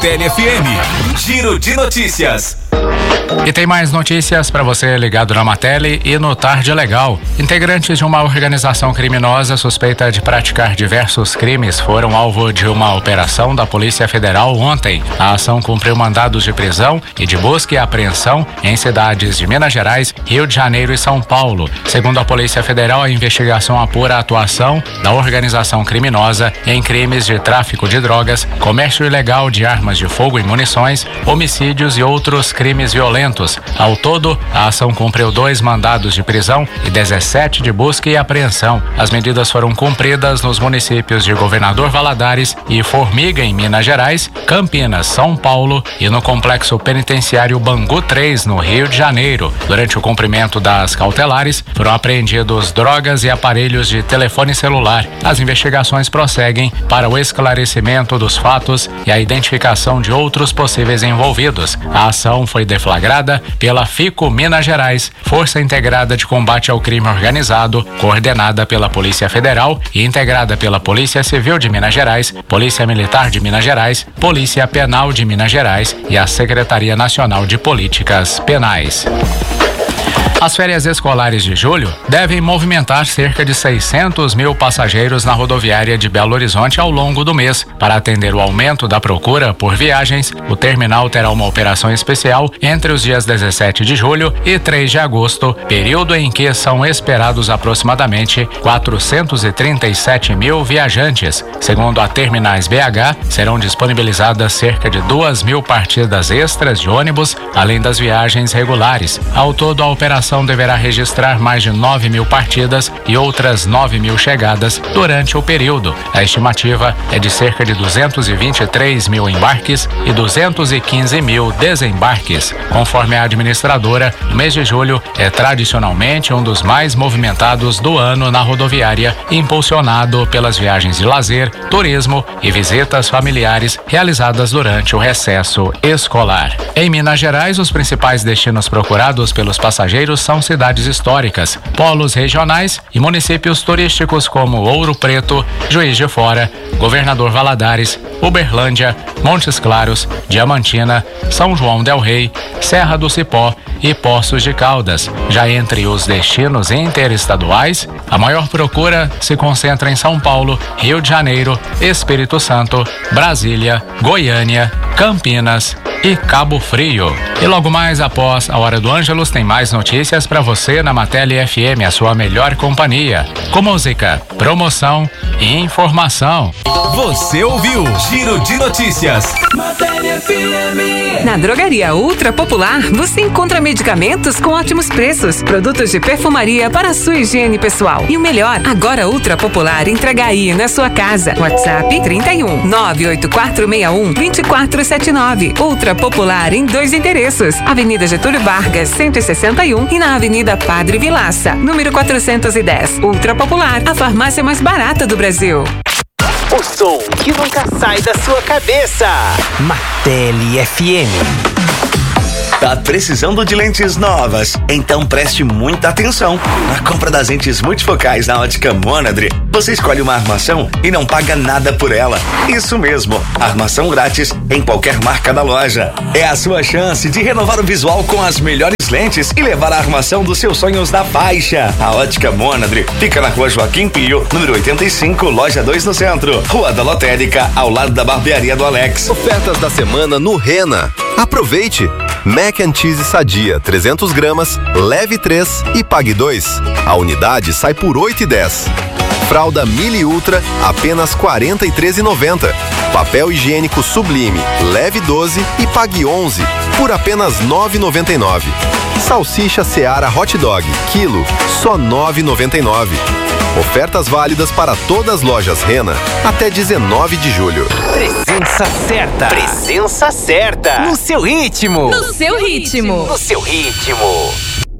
Tele FM, Giro de Notícias. E tem mais notícias para você ligado na Matele e no Tarde Legal. Integrantes de uma organização criminosa suspeita de praticar diversos crimes foram alvo de uma operação da Polícia Federal ontem. A ação cumpriu mandados de prisão e de busca e apreensão em cidades de Minas Gerais, Rio de Janeiro e São Paulo. Segundo a Polícia Federal, a investigação apura a atuação da organização criminosa em crimes de tráfico de drogas, comércio ilegal de armas de fogo e munições, homicídios e outros crimes violentos. Ao todo, a ação cumpriu 2 mandados de prisão e 17 de busca e apreensão. As medidas foram cumpridas nos municípios de Governador Valadares e Formiga, em Minas Gerais, Campinas, São Paulo e no complexo penitenciário Bangu 3, no Rio de Janeiro. Durante o cumprimento das cautelares, foram apreendidos drogas e aparelhos de telefone celular. As investigações prosseguem para o esclarecimento dos fatos e a identificação de outros possíveis envolvidos. A ação foi deflagrada pela FICO Minas Gerais, Força Integrada de Combate ao Crime Organizado, coordenada pela Polícia Federal e integrada pela Polícia Civil de Minas Gerais, Polícia Militar de Minas Gerais, Polícia Penal de Minas Gerais e a Secretaria Nacional de Políticas Penais. As férias escolares de julho devem movimentar cerca de 600 mil passageiros na rodoviária de Belo Horizonte ao longo do mês. Para atender o aumento da procura por viagens, o terminal terá uma operação especial entre os dias 17 de julho e 3 de agosto, período em que são esperados aproximadamente 437 mil viajantes. Segundo a Terminais BH, serão disponibilizadas cerca de 2 mil partidas extras de ônibus, além das viagens regulares. Ao todo, a operação deverá registrar mais de 9 mil partidas e outras 9 mil chegadas durante o período. A estimativa é de cerca de 223 mil embarques e 215 mil desembarques. Conforme a administradora, o mês de julho é tradicionalmente um dos mais movimentados do ano na rodoviária, impulsionado pelas viagens de lazer, turismo e visitas familiares realizadas durante o recesso escolar. Em Minas Gerais, os principais destinos procurados pelos passageiros são cidades históricas, polos regionais e municípios turísticos como Ouro Preto, Juiz de Fora, Governador Valadares, Uberlândia, Montes Claros, Diamantina, São João del Rei, Serra do Cipó e Poços de Caldas. Já entre os destinos interestaduais, a maior procura se concentra em São Paulo, Rio de Janeiro, Espírito Santo, Brasília, Goiânia, Campinas e Cabo Frio. E logo mais após a Hora do Ângelus tem mais notícias para você na Matele FM, a sua melhor companhia. Com música, promoção e informação. Você ouviu Giro de Notícias. Matele FM. Na Drogaria Ultra Popular, você encontra medicamentos com ótimos preços, produtos de perfumaria para a sua higiene pessoal. E o melhor, agora Ultra Popular entrega aí na sua casa. WhatsApp 31 98461 2479. Ultra Popular em 2 endereços: Avenida Getúlio Vargas, 161 e na Avenida Padre Vilaça, número 410. Ultra Popular, a farmácia mais barata do Brasil. O som que nunca sai da sua cabeça. Matele FM. Tá precisando de lentes novas? Então preste muita atenção. Na compra das lentes multifocais na Ótica Monadre, você escolhe uma armação e não paga nada por ela. Isso mesmo, armação grátis em qualquer marca da loja. É a sua chance de renovar o visual com as melhores lentes e levar a armação dos seus sonhos da faixa. A Ótica Monadre fica na Rua Joaquim Pio, número 85, loja 2 no centro. Rua da Lotérica, ao lado da barbearia do Alex. Ofertas da semana no Rena. Aproveite! Mac and Cheese Sadia, 300 gramas, leve 3 e pague 2. A unidade sai por R$ 8,10. Fralda Mili Ultra, apenas R$ 43,90. Papel higiênico Sublime, leve 12 e pague 11, por apenas R$ 9,99. Salsicha Seara Hot Dog, quilo, só R$ 9,99. Ofertas válidas para todas as lojas Rena até 19 de julho. Presença certa. Presença certa. No seu ritmo. No seu ritmo. No seu ritmo.